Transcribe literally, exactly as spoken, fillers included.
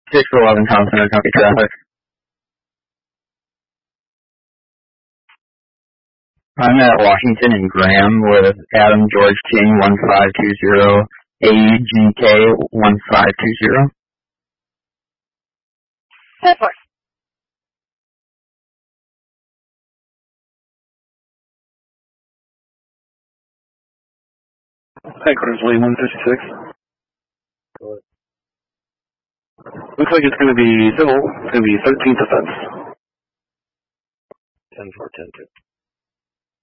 six eleven Thompson, copy traffic. I'm at Washington and Graham with Adam George King one five two zero, A G K one five two zero. ten four. Headquarters, Lee one fifty-six. Looks like it's going to be civil. It's going to be thirteenth offense. ten four ten two.